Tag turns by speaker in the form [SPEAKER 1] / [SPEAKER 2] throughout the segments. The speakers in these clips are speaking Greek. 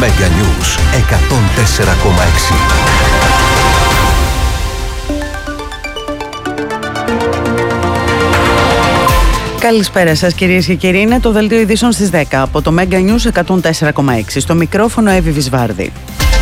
[SPEAKER 1] Mega News 104,6.
[SPEAKER 2] Καλησπέρα σας κυρίες και κύριοι, είναι το δελτίο ειδήσεων στις 10 από το Mega News 104,6. Στο μικρόφωνο Εύη Βυσβάρδη.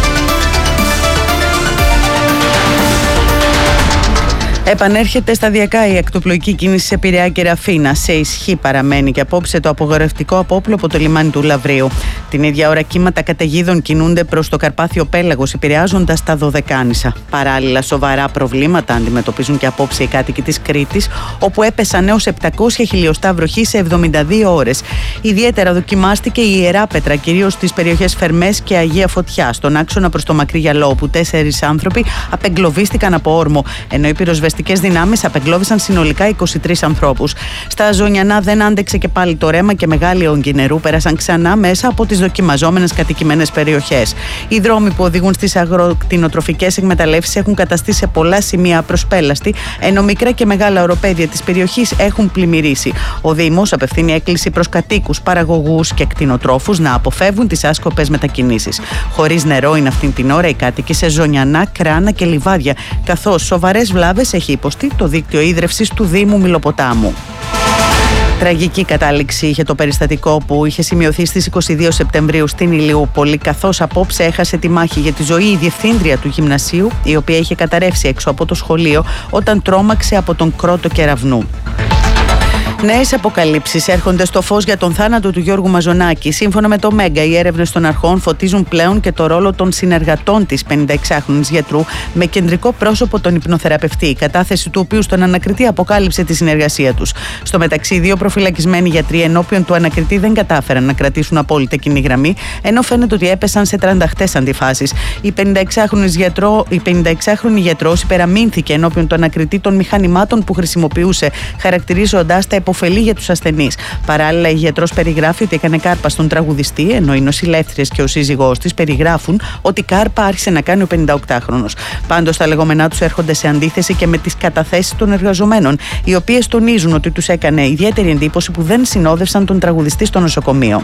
[SPEAKER 2] Επανέρχεται σταδιακά η ακτοπλοϊκή κίνηση σε Πειραιά και Ραφίνα. Σε ισχύ παραμένει και απόψε το απογορευτικό απόπλο από το λιμάνι του Λαυρίου. Την ίδια ώρα κύματα καταιγίδων κινούνται προς το Καρπάθιο Πέλαγος, επηρεάζοντας τα Δωδεκάνησα. Παράλληλα, σοβαρά προβλήματα αντιμετωπίζουν και απόψε οι κάτοικοι της Κρήτης, όπου έπεσαν έως 700 χιλιοστά βροχή σε 72 ώρες. Ιδιαίτερα δοκιμάστηκε η Ιερά Πέτρα, κυρίως στις περιοχές Φερμές και Αγία Φωτιά, στον άξονα προς το Μακρύ Γυαλό, όπου 4 άνθρωποι απεγκλωβίστηκαν από όρμο, ενώ οι πυροσβεστικές δυνάμεις απεγκλώβησαν συνολικά 23 ανθρώπους. Στα Ζωνιανά δεν άντεξε και πάλι το ρέμα και μεγάλοι όγκοι νερού πέρασαν ξανά μέσα από τις δοκιμαζόμενες κατοικημένες περιοχές. Οι δρόμοι που οδηγούν στις αγροκτηνοτροφικές εκμεταλλεύσεις έχουν καταστεί σε πολλά σημεία προσπέλαστοι, ενώ μικρά και μεγάλα οροπέδια της περιοχής έχουν πλημμυρίσει. Ο Δήμος απευθύνει έκκληση προς κατοίκους, παραγωγούς και κτηνοτρόφους να αποφεύγουν τις άσκοπες μετακινήσεις. Χωρίς νερό είναι αυτήν την ώρα οι κάτοικοι σε Ζωνιανά, Κράνα και Λιβάδια, καθώς σοβαρές βλάβες έχει υποστεί το δίκτυο ίδρευσης του Δήμου Μιλοποτάμου. Τραγική κατάληξη είχε το περιστατικό που είχε σημειωθεί στις 22 Σεπτεμβρίου στην Ηλιούπολη, καθώς απόψε έχασε τη μάχη για τη ζωή η διευθύντρια του γυμνασίου, η οποία είχε καταρρεύσει έξω από το σχολείο όταν τρόμαξε από τον κρότο κεραυνού. Νέες αποκαλύψεις έρχονται στο φως για τον θάνατο του Γιώργου Μαζονάκη. Σύμφωνα με το Μέγκα, οι έρευνες των αρχών φωτίζουν πλέον και το ρόλο των συνεργατών της 56χρονης γιατρού με κεντρικό πρόσωπο τον υπνοθεραπευτή, η κατάθεση του οποίου στον ανακριτή αποκάλυψε τη συνεργασία τους. Στο μεταξύ, 2 προφυλακισμένοι γιατροί ενώπιον του ανακριτή δεν κατάφεραν να κρατήσουν απόλυτα κοινή γραμμή, ενώ φαίνεται ότι έπεσαν σε τρανταχτές αντιφάσεις. Η 56χρονη γιατρός υπεραμείνθηκε ενώπιον του ανακριτή των μηχανημάτων που χρησιμοποιούσε, χαρακτηρίζοντας τα υποφελή για τους ασθενείς. Παράλληλα, η γιατρός περιγράφει ότι έκανε κάρπα στον τραγουδιστή, ενώ οι νοσηλεύτριες και ο σύζυγός της περιγράφουν ότι κάρπα άρχισε να κάνει ο 58χρονος. Πάντως, τα λεγόμενά τους έρχονται σε αντίθεση και με τις καταθέσεις των εργαζομένων, οι οποίες τονίζουν ότι τους έκανε ιδιαίτερη εντύπωση που δεν συνόδευσαν τον τραγουδιστή στο νοσοκομείο.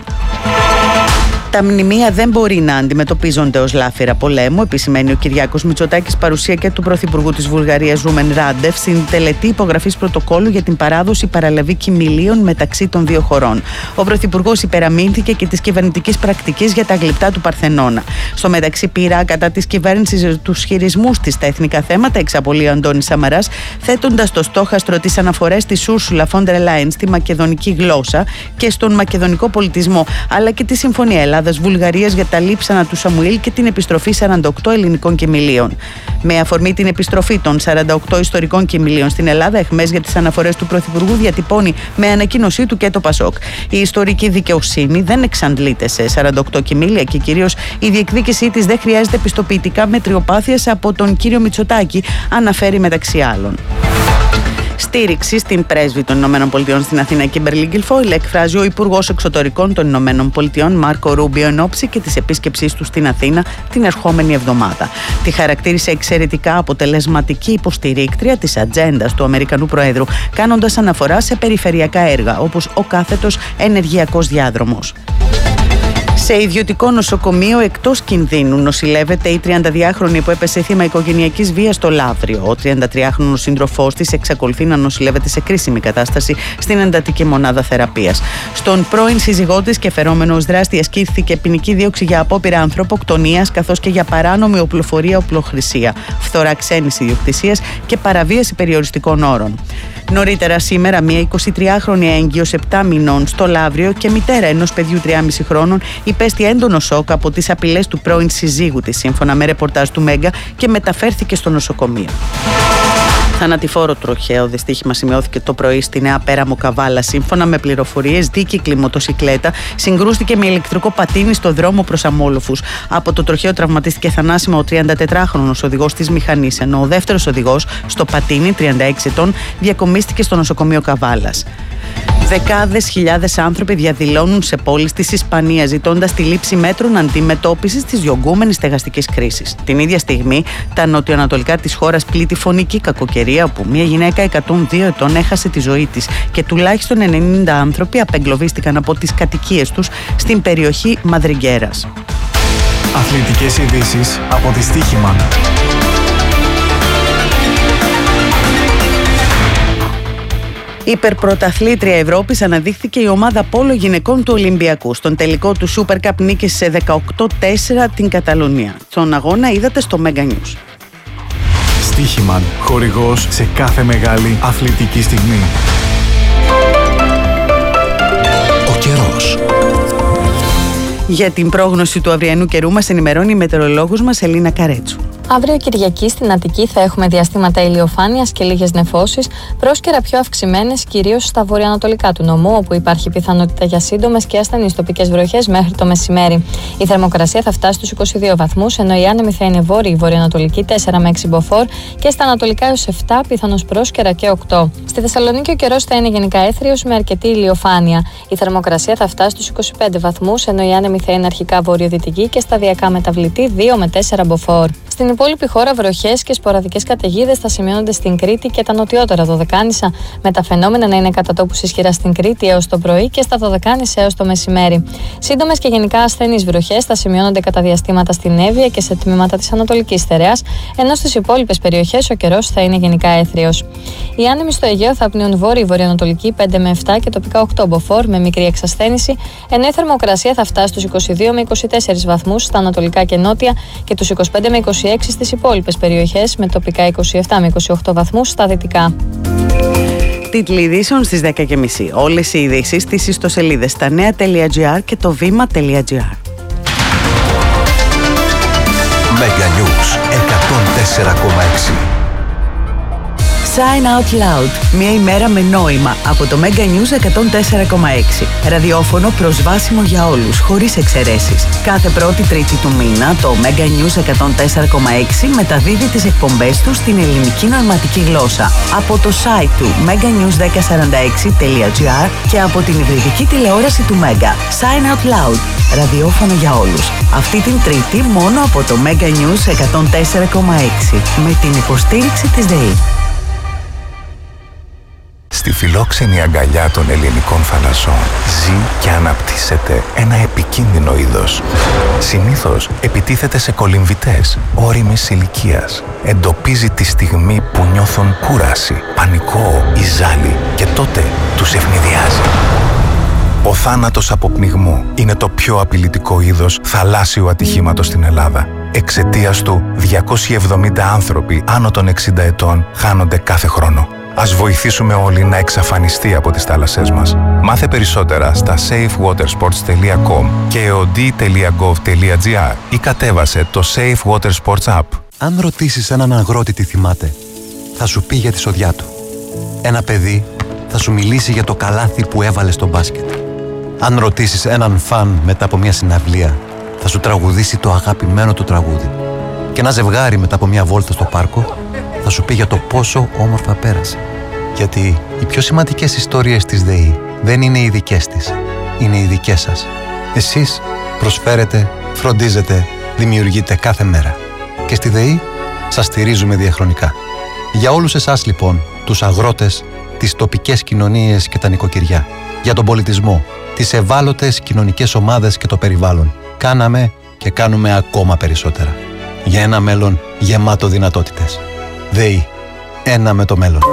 [SPEAKER 2] Τα μνημεία δεν μπορεί να αντιμετωπίζονται ως λάφυρα πολέμου, επισημαίνει ο Κυριάκος Μητσοτάκης, παρουσία και του Πρωθυπουργού της Βουλγαρίας Ρούμεν Ράντεφ στην τελετή υπογραφής πρωτοκόλλου για την παράδοση παραλαβή κοιμηλίων μεταξύ των δύο χωρών. Ο Πρωθυπουργός υπεραμείνθηκε και της κυβερνητικής πρακτικής για τα γλυπτά του Παρθενώνα. Στο μεταξύ, πήρα κατά της κυβέρνησης τους χειρισμούς της στα εθνικά θέματα, εξαπολύει ο Αντώνης Σαμαράς, θέτοντας το στόχαστρο τις αναφορές της Ούρσουλα φον ντερ Λάιεν στη μακεδονική γλώσσα και στον μακεδονικό πολιτισμό, αλλά και τη Συμφωνία Ελλάδας-Βουλγαρίας για τα λείψανα του Σαμουήλ και την επιστροφή 48 ελληνικών κοιμηλίων. Με αφορμή την επιστροφή των 48 ιστορικών κοιμηλίων στην Ελλάδα, εχμές για τις αναφορές του Πρωθυπουργού διατυπώνει με ανακοίνωσή του και το ΠΑΣΟΚ. Η ιστορική δικαιοσύνη δεν εξαντλείται σε 48 κοιμήλια και κυρίως η διεκδίκησή της δεν χρειάζεται πιστοποιητικά μετριοπάθειας από τον κύριο Μητσοτάκη, αναφέρει μεταξύ άλλων. Στήριξη στην πρέσβη των ΗΠΑ στην Αθήνα, Κίμπερλι Γκιλφόιλ, εκφράζει ο Υπουργός Εξωτερικών των ΗΠΑ, Μάρκο Ρούμπιο, εν ώψη και της επίσκεψής του στην Αθήνα την ερχόμενη εβδομάδα. Τη χαρακτήρισε εξαιρετικά αποτελεσματική υποστηρίκτρια της ατζέντας του Αμερικανού Προέδρου, κάνοντας αναφορά σε περιφερειακά έργα, όπως ο κάθετος ενεργειακός διάδρομος. Σε ιδιωτικό νοσοκομείο εκτός κινδύνου νοσηλεύεται η 32χρονη που έπεσε θύμα οικογενειακής βίας στο Λαύριο. Ο 33χρονος σύντροφός της εξακολουθεί να νοσηλεύεται σε κρίσιμη κατάσταση στην εντατική μονάδα θεραπείας. Στον πρώην σύζυγό της και φερόμενο ως δράστη ασκήθηκε ποινική δίωξη για απόπειρα ανθρωποκτονίας, καθώς και για παράνομη οπλοφορία, οπλοχρησία, φθορά ξένης ιδιοκτησίας και παραβίαση περιοριστικών όρων. Νωρίτερα σήμερα, μια 23χρονη έγκυος 7 μηνών στο Λαύριο και μητέρα ενός παιδιού 3,5 χρόνων υπέστη έντονο σοκ από τις απειλές του πρώην συζύγου της, σύμφωνα με ρεπορτάζ του Μέγκα, και μεταφέρθηκε στο νοσοκομείο. Θανατηφόρο τροχαίο δυστύχημα σημειώθηκε το πρωί στη Νέα Πέραμο Καβάλα. Σύμφωνα με πληροφορίες, δίκυκλη μοτοσικλέτα συγκρούστηκε με ηλεκτρικό πατίνι στο δρόμο προς Αμόλοφους. Από το τροχαίο τραυματίστηκε θανάσιμα ο 34χρονος οδηγός της μηχανής, ενώ ο δεύτερος οδηγός στο πατίνι, 36 ετών, διακομίστηκε στο νοσοκομείο Καβάλας. Δεκάδες χιλιάδες άνθρωποι διαδηλώνουν σε πόλεις της Ισπανίας, ζητώντας τη λήψη μέτρων αντιμετώπισης της διωγγούμενης στεγαστικής κρίσης. Την ίδια στιγμή, τα νοτιοανατολικά της χώρας πλήττει φωνική κακοκαιρία, όπου μια γυναίκα 102 ετών έχασε τη ζωή της και τουλάχιστον 90 άνθρωποι απεγκλωβίστηκαν από τις κατοικίες τους στην περιοχή Μαδριγκέρας.
[SPEAKER 3] Αθλητικές ειδήσεις από τη Στοίχημαν.
[SPEAKER 2] Υπερπρωταθλήτρια Ευρώπης αναδείχθηκε η ομάδα πόλο γυναικών του Ολυμπιακού. Στον τελικό του Super Cup νίκησε σε 18-4 την Καταλωνία. Στον αγώνα είδατε στο Mega News.
[SPEAKER 3] Στοίχημαν, χορηγός σε κάθε μεγάλη αθλητική στιγμή.
[SPEAKER 1] Ο καιρός.
[SPEAKER 2] Για την πρόγνωση του αυριανού καιρού μας ενημερώνει η μετεωρολόγος μας Ελίνα Καρέτσου.
[SPEAKER 4] Αύριο Κυριακή στην Αττική θα έχουμε διαστήματα ηλιοφάνειας και λίγες νεφώσεις, πρόσκαιρα πιο αυξημένες κυρίως στα βορειοανατολικά του νομού, όπου υπάρχει πιθανότητα για σύντομες και ασθενείς τοπικές βροχές μέχρι το μεσημέρι. Η θερμοκρασία θα φτάσει στους 22 βαθμούς, ενώ η άνεμη θα είναι βόρειη βορειοανατολική 4 με 6 μποφόρ και στα ανατολικά έως 7, πιθανώς πρόσκαιρα και 8. Στη Θεσσαλονίκη ο καιρός θα είναι γενικά έθριος με αρκετή ηλιοφάνεια. Η θερμοκρασία θα φτάσει στους 25 βαθμούς, ενώ η άνεμη θα είναι αρχικά βορειοδυτική και σταδιακά μεταβλητή 2 με 4 μποφόρ. Στην υπόλοιπη χώρα βροχές και σποραδικές καταιγίδες θα σημειώνονται στην Κρήτη και τα νοτιότερα Δωδεκάνησα, με τα φαινόμενα να είναι κατά τόπους ισχυρά στην Κρήτη έως το πρωί και στα Δωδεκάνησα έως το μεσημέρι. Σύντομες και γενικά ασθενείς βροχές θα σημειώνονται κατά διαστήματα στην Εύβοια και σε τμήματα της Ανατολικής Στερεάς, ενώ στις υπόλοιπες περιοχές ο καιρός θα είναι γενικά έθριος. Οι άνεμοι στο Αιγαίο θα πνέουν βόρειο-βορειοανατολική 5 με 7 και τοπικά 8 μποφόρ με μικρή εξασθένηση, ενώ η θερμοκρασία θα φτάσει στους 22 με 24 βαθμούς στα ανατολικά και νότια και τους 25 με 26 στις υπόλοιπες περιοχές, με τοπικά 27 με 28 βαθμούς στα δυτικά.
[SPEAKER 2] Τίτλοι ειδήσεων στις 10:30. Όλες οι ειδήσεις στις ιστοσελίδες stanea.gr και το vima.gr.
[SPEAKER 1] Mega News 104,6.
[SPEAKER 2] Sign Out Loud. Μια ημέρα με νόημα από το Mega News 104,6. Ραδιόφωνο προσβάσιμο για όλους, χωρίς εξαιρέσεις. Κάθε πρώτη τρίτη του μήνα το Mega News 104,6 μεταδίδει τις εκπομπές του στην ελληνική νοηματική γλώσσα από το site του meganews1046.gr και από την υβριδική τηλεόραση του Mega. Sign Out Loud. Ραδιόφωνο για όλους. Αυτή την τρίτη μόνο από το Mega News 104,6 με την υποστήριξη της ΔΕΗ.
[SPEAKER 5] Στη φιλόξενη αγκαλιά των ελληνικών θαλασσών ζει και αναπτύσσεται ένα επικίνδυνο είδος. Συνήθως επιτίθεται σε κολυμβητές ώριμης ηλικίας. Εντοπίζει τη στιγμή που νιώθουν κούραση, πανικό ή ζάλι και τότε τους ευνηδιάζει. Ο θάνατος από πνιγμό είναι το πιο απειλητικό είδος θαλάσσιου ατυχήματος στην Ελλάδα. Εξαιτίας του, 270 άνθρωποι άνω των 60 ετών χάνονται κάθε χρόνο. Ας βοηθήσουμε όλοι να εξαφανιστεί από τις θάλασσές μας. Μάθε περισσότερα στα safewatersports.com και eod.gov.gr ή κατέβασε το Safe Water Sports App.
[SPEAKER 6] Αν ρωτήσεις έναν αγρότη τι θυμάται, θα σου πει για τη σοδιά του. Ένα παιδί θα σου μιλήσει για το καλάθι που έβαλε στο μπάσκετ. Αν ρωτήσεις έναν φαν μετά από μια συναυλία, θα σου τραγουδήσει το αγαπημένο του τραγούδι. Και ένα ζευγάρι μετά από μια βόλτα στο πάρκο θα σου πει για το πόσο όμορφα πέρασε. Γιατί οι πιο σημαντικές ιστορίες της ΔΕΗ δεν είναι οι δικές της, είναι οι δικές σας. Εσείς προσφέρετε, φροντίζετε, δημιουργείτε κάθε μέρα. Και στη ΔΕΗ σας στηρίζουμε διαχρονικά. Για όλους εσάς λοιπόν, τους αγρότες, τις τοπικές κοινωνίες και τα νοικοκυριά, για τον πολιτισμό, τις ευάλωτες κοινωνικές ομάδες και το περιβάλλον, κάναμε και κάνουμε ακόμα περισσότερα. Για ένα μέλλον γεμάτο δυνατότητες. ΔΕΗ. Ένα με το μέλλον.